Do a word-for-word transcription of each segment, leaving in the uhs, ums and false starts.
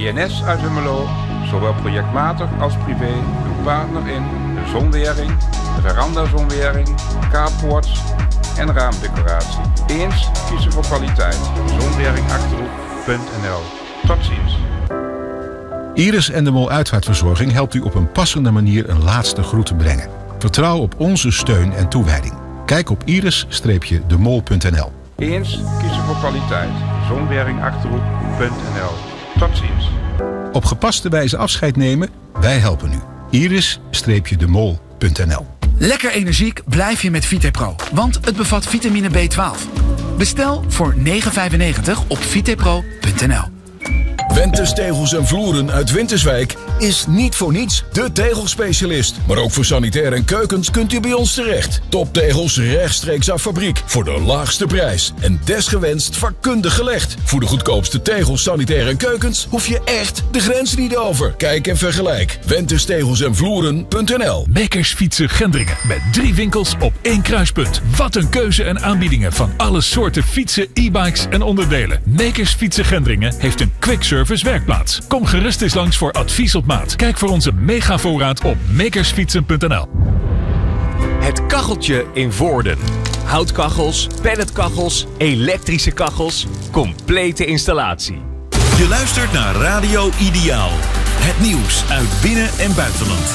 D N S uit Hummelo, zowel projectmatig als privé, uw partner in de zonwering, de veranda-zonwering, carports en raamdecoratie. Eens kiezen voor kwaliteit. zonweringachterhoek punt n l. Tot ziens. Iris en de Mol Uitvaartverzorging helpt u op een passende manier een laatste groet te brengen. Vertrouw op onze steun en toewijding. Kijk op iris de mol punt n l. Eens kiezen voor kwaliteit. zonweringachterhoek punt n l. Tot ziens. Op gepaste wijze afscheid nemen, wij helpen u. iris de mol punt n l. Lekker energiek blijf je met Vitepro, want het bevat vitamine B twaalf. Bestel voor negen vijfennegentig op vitepro punt n l. Wentes Tegels en Vloeren uit Winterswijk is niet voor niets de tegelspecialist. Maar ook voor sanitair en keukens kunt u bij ons terecht. Toptegels rechtstreeks af fabriek voor de laagste prijs. En desgewenst vakkundig gelegd. Voor de goedkoopste tegels, sanitair en keukens hoef je echt de grens niet over. Kijk en vergelijk. Wentes Tegels en Vloeren punt n l. Makers Fietsen Gendringen met drie winkels op één kruispunt. Wat een keuze en aanbiedingen van alle soorten fietsen, e-bikes en onderdelen. Makers Fietsen Gendringen heeft een quick service werkplaats. Kom gerust eens langs voor advies op maat. Kijk voor onze mega voorraad op makersfietsen punt n l. Het kacheltje in Voorden. Houtkachels, pelletkachels, elektrische kachels. Complete installatie. Je luistert naar Radio Ideaal. Het nieuws uit binnen- en buitenland.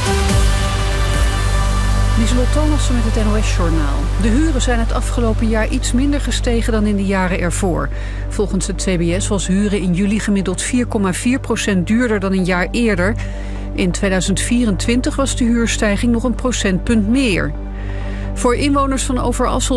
Lieselot Thomassen met het N O S-journaal. De huren zijn het afgelopen jaar iets minder gestegen dan in de jaren ervoor. Volgens het C B S was huren in juli gemiddeld vier komma vier procent duurder dan een jaar eerder. In tweeduizend vierentwintig was de huurstijging nog een procentpunt meer. Voor inwoners van Overasselt